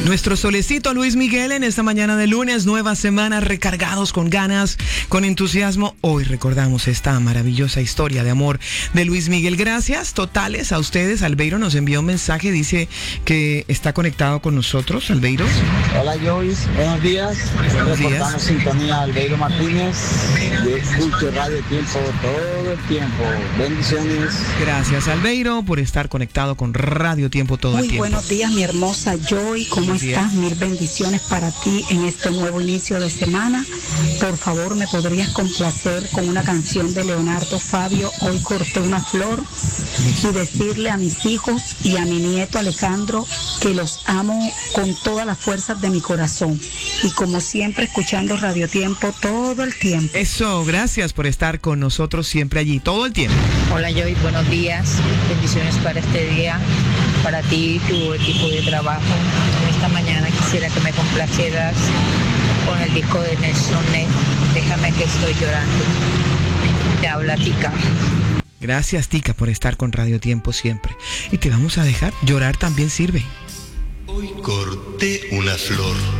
Nuestro solecito Luis Miguel en esta mañana de lunes, nueva semana, recargados con ganas, con entusiasmo. Hoy recordamos esta maravillosa historia de amor de Luis Miguel. Gracias totales a ustedes. Albeiro nos envió un mensaje, dice que está conectado con nosotros. Albeiro. Hola Joyce, buenos días. Buenos días. Reportamos sintonía Albeiro Martínez. Yo escucho Radio Tiempo todo el tiempo. Bendiciones. Gracias Albeiro por estar conectado con Radio Tiempo todo el Muy tiempo. buenos días, mi hermosa Joy. ¿Cómo Buenos días. estás? Mil bendiciones para ti en este nuevo inicio de semana. Por favor, ¿me podrías complacer con una canción de Leonardo Fabio? Hoy corté una flor, y decirle a mis hijos y a mi nieto Alejandro que los amo con todas las fuerzas de mi corazón. Y como siempre, escuchando Radio Tiempo todo el tiempo. Eso, gracias por estar con nosotros siempre allí, todo el tiempo. Hola Joy, buenos días, bendiciones para este día, para ti y tu equipo de trabajo. Esta mañana quisiera que me complacieras con el disco de Nelson Ned, Déjame que estoy llorando. Te habla Tica. Gracias Tica por estar con Radio Tiempo siempre. Y te vamos a dejar, llorar también sirve. Hoy corté una flor